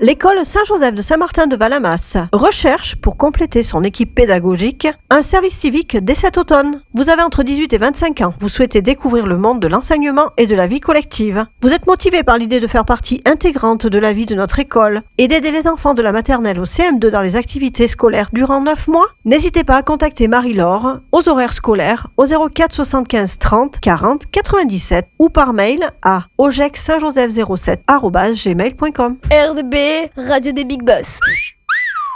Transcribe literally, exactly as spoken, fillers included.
L'école Saint-Joseph de Saint-Martin de Valamas recherche, pour compléter son équipe pédagogique, un service civique dès cet automne. Vous avez entre dix-huit et vingt-cinq ans. Vous souhaitez découvrir le monde de l'enseignement et de la vie collective. Vous êtes motivé par l'idée de faire partie intégrante de la vie de notre école et d'aider les enfants de la maternelle au C M deux dans les activités scolaires durant neuf mois? N'hésitez pas à contacter Marie-Laure aux horaires scolaires au zéro quatre soixante-quinze trente quarante quatre-vingt-dix-sept ou par mail à ojec saint joseph zéro sept arobase gmail point com. R D B, Radio des Big Boss.